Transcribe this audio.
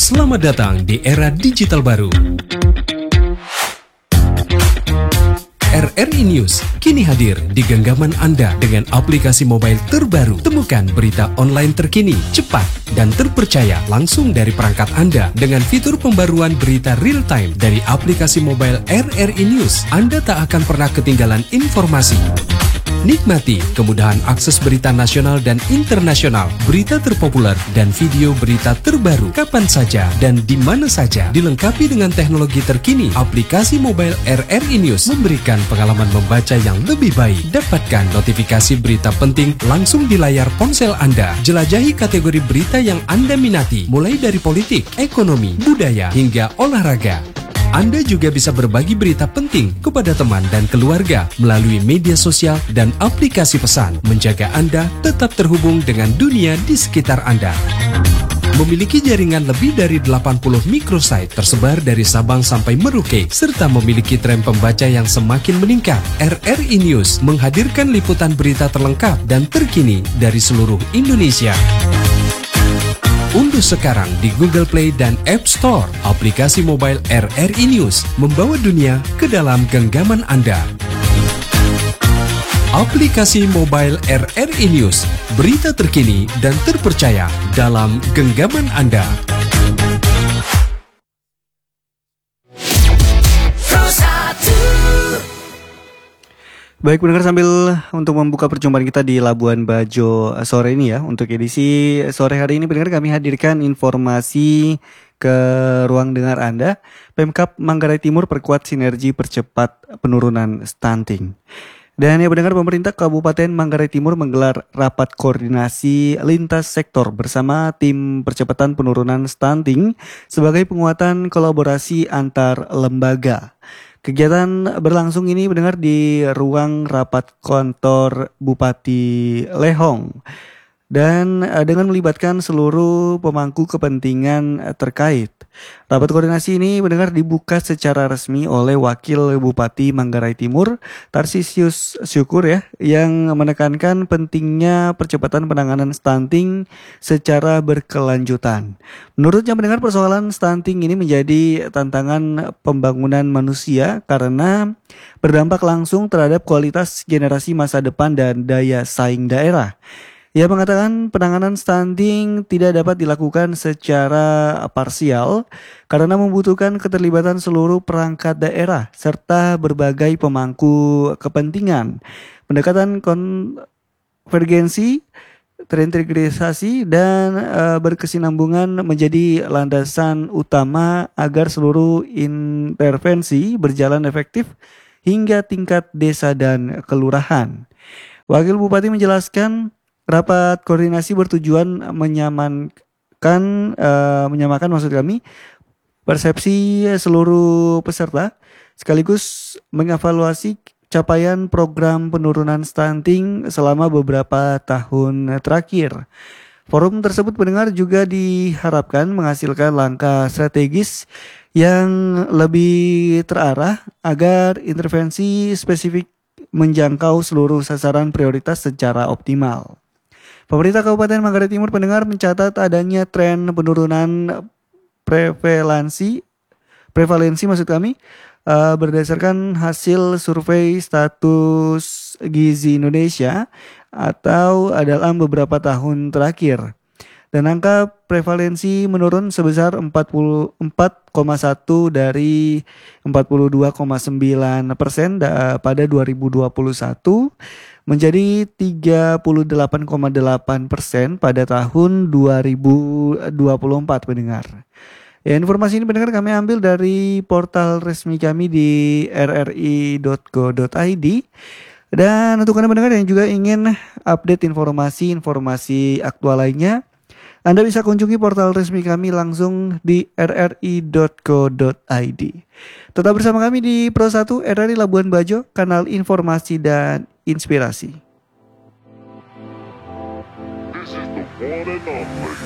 Selamat datang di era digital baru. RRI News kini hadir di genggaman Anda dengan aplikasi mobile terbaru. Temukan berita online terkini, cepat, dan terpercaya langsung dari perangkat Anda dengan fitur pembaruan berita real time dari aplikasi mobile RRI News. Anda tak akan pernah ketinggalan informasi. Nikmati kemudahan akses berita nasional dan internasional, berita terpopuler, dan video berita terbaru kapan saja dan di mana saja. Dilengkapi dengan teknologi terkini, aplikasi mobile RRI News memberikan pengalaman membaca yang lebih baik. Dapatkan notifikasi berita penting langsung di layar ponsel Anda. Jelajahi kategori berita yang Anda minati, mulai dari politik, ekonomi, budaya, hingga olahraga. Anda juga bisa berbagi berita penting kepada teman dan keluarga melalui media sosial dan aplikasi pesan, menjaga Anda tetap terhubung dengan dunia di sekitar Anda. Memiliki jaringan lebih dari 80 microsite tersebar dari Sabang sampai Merauke, serta memiliki tren pembaca yang semakin meningkat. RRI News menghadirkan liputan berita terlengkap dan terkini dari seluruh Indonesia. Unduh sekarang di Google Play dan App Store aplikasi mobile RRI News, membawa dunia ke dalam genggaman Anda. Aplikasi mobile RRI News, berita terkini dan terpercaya dalam genggaman Anda. Baik pendengar, sambil untuk membuka perjumpaan kita di Labuan Bajo sore ini ya, untuk edisi sore hari ini pendengar kami hadirkan informasi ke ruang dengar Anda. Pemkab Manggarai Timur perkuat sinergi percepat penurunan stunting. Dan ya pendengar, pemerintah Kabupaten Manggarai Timur menggelar rapat koordinasi lintas sektor bersama tim percepatan penurunan stunting sebagai penguatan kolaborasi antar lembaga. Kegiatan berlangsung ini mendengar di ruang rapat kantor Bupati Lehong dan dengan melibatkan seluruh pemangku kepentingan terkait. Rapat koordinasi ini mendengar dibuka secara resmi oleh Wakil Bupati Manggarai Timur, Tarsisius Syukur ya, yang menekankan pentingnya percepatan penanganan stunting secara berkelanjutan. Menurutnya mendengar persoalan stunting ini menjadi tantangan pembangunan manusia karena berdampak langsung terhadap kualitas generasi masa depan dan daya saing daerah. Ia mengatakan penanganan stunting tidak dapat dilakukan secara parsial karena membutuhkan keterlibatan seluruh perangkat daerah serta berbagai pemangku kepentingan. Pendekatan konvergensi, terintegrasi dan berkesinambungan menjadi landasan utama agar seluruh intervensi berjalan efektif hingga tingkat desa dan kelurahan. Wakil Bupati menjelaskan rapat koordinasi bertujuan menyamakan persepsi seluruh peserta sekaligus mengevaluasi capaian program penurunan stunting selama beberapa tahun terakhir. Forum tersebut pendengar juga diharapkan menghasilkan langkah strategis yang lebih terarah agar intervensi spesifik menjangkau seluruh sasaran prioritas secara optimal. Pemerintah Kabupaten Manggarai Timur pendengar mencatat adanya tren penurunan prevalensi berdasarkan hasil survei status gizi Indonesia atau dalam beberapa tahun terakhir. Dan angka prevalensi menurun sebesar 44,1 dari 42,9% pada 2021 menjadi 38,8% pada tahun 2024 pendengar. Ya, informasi ini pendengar kami ambil dari portal resmi kami di rri.go.id. Dan untuk Anda pendengar yang juga ingin update informasi aktual lainnya, Anda bisa kunjungi portal resmi kami langsung di rri.co.id. Tetap bersama kami di Pro 1 RRI Labuan Bajo, kanal informasi dan inspirasi. This is the one and only